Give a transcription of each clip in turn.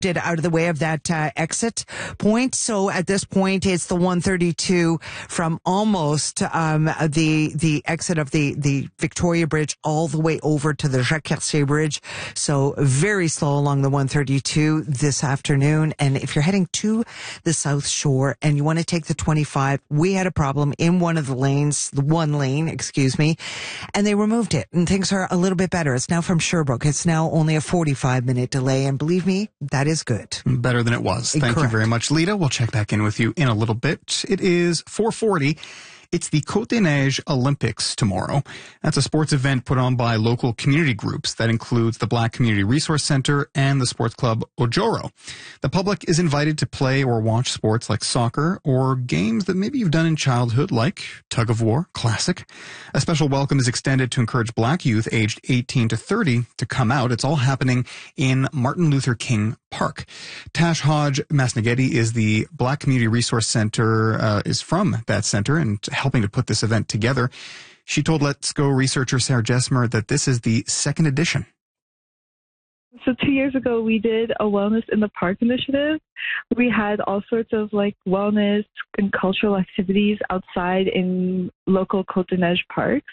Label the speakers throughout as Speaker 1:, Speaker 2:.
Speaker 1: it out of the way of that exit point. So at this point, it's the 132 from almost the exit of the Victoria Bridge all the way over to the Jacques Cartier Bridge. So very slow along the 132 this afternoon. And if you're heading to the South Shore and you want to take the 25, we had a problem in one of the lanes, the one lane, excuse me, and they removed it and things are a little bit better. It's now from Sherbrooke. It's now only a 45-minute delay. And believe me, that is good.
Speaker 2: Better than it was. Thank you very much, Lita. We'll check back in with you in a little bit. It is 4:40. It's the Côte des Neiges Olympics tomorrow. That's a sports event put on by local community groups. That includes the Black Community Resource Center and the sports club Ojoro. The public is invited to play or watch sports like soccer or games that maybe you've done in childhood like tug of war, classic. A special welcome is extended to encourage Black youth aged 18 to 30 to come out. It's all happening in Martin Luther King Park. Tash Hodge Masnaghetti is the Black Community Resource Center, is from that center and helping to put this event together. She told Let's Go researcher Sarah Jesmer that this is the second edition.
Speaker 3: So 2 years ago, we did a Wellness in the Park initiative. We had all sorts of like wellness and cultural activities outside in local Côte des Neiges parks.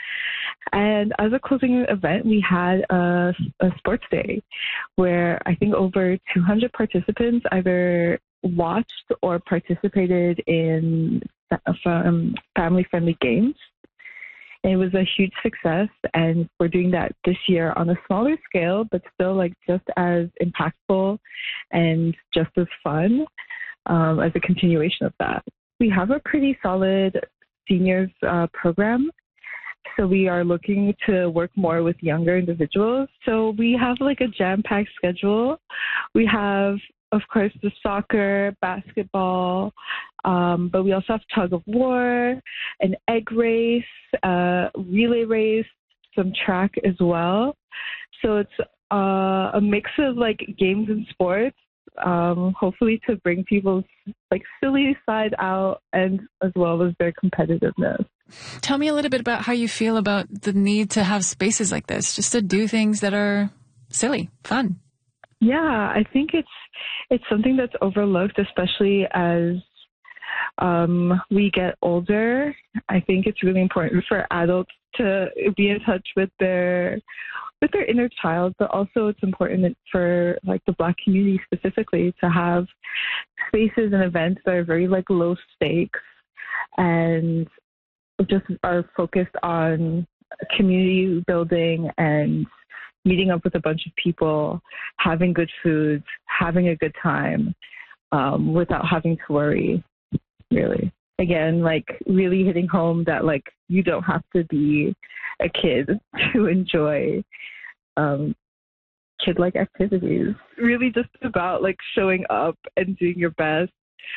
Speaker 3: And as a closing event, we had a sports day where I think over 200 participants either watched or participated in family-friendly games. And it was a huge success, and we're doing that this year on a smaller scale, but still like just as impactful and just as fun as a continuation of that. We have a pretty solid seniors program. So we are looking to work more with younger individuals. So we have like a jam-packed schedule. We have, of course, the soccer, basketball, but we also have tug of war, an egg race, relay race, some track as well. So it's a mix of like games and sports, hopefully to bring people's like silly side out and as well as their competitiveness.
Speaker 4: Tell me a little bit about how you feel about the need to have spaces like this, just to do things that are silly, fun.
Speaker 3: Yeah, I think it's something that's overlooked, especially as we get older. I think it's really important for adults to be in touch with their inner child, but also it's important for like the Black community specifically to have spaces and events that are very like low stakes and just are focused on community building and meeting up with a bunch of people, having good foods, having a good time, without having to worry, really. Again, like really hitting home that like you don't have to be a kid to enjoy kid-like activities. Really just about like showing up and doing your best.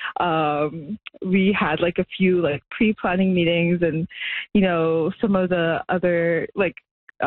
Speaker 3: We had like a few like pre-planning meetings and, you know, some of the other like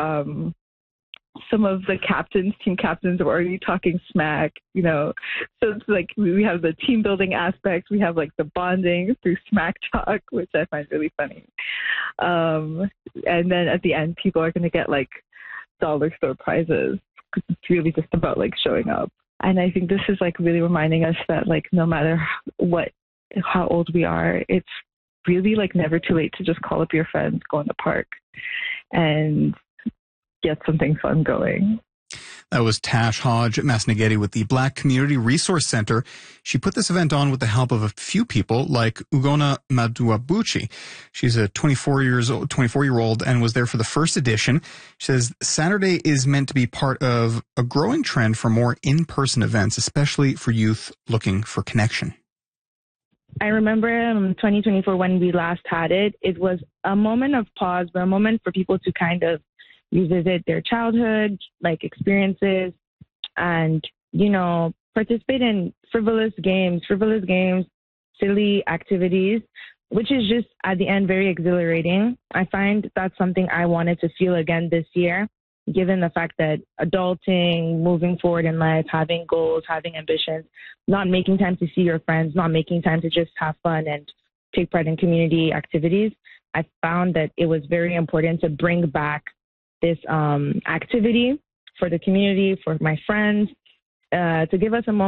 Speaker 3: some of the team captains were already talking smack, you know. So it's like we have the team building aspect, we have like the bonding through smack talk, which I find really funny. And then at the end, people are going to get like dollar store prizes because it's really just about like showing up. And I think this is like really reminding us that like no matter how old we are, it's really like never too late to just call up your friends, go in the park, and get something fun going.
Speaker 2: That was Tash Hodge Masnaghetti with the Black Community Resource Center. She put this event on with the help of a few people like Ugona Maduabuchi. She's a 24-year-old and was there for the first edition. She says Saturday is meant to be part of a growing trend for more in-person events, especially for youth looking for connection.
Speaker 5: I remember 2024 when we last had it. It was a moment of pause, but a moment for people to kind of revisit their childhood, like experiences, and, you know, participate in frivolous games, silly activities, which is just at the end very exhilarating. I find that's something I wanted to feel again this year, given the fact that adulting, moving forward in life, having goals, having ambitions, not making time to see your friends, not making time to just have fun and take part in community activities. I found that it was very important to bring back this activity for the community, for my friends, to give us a moment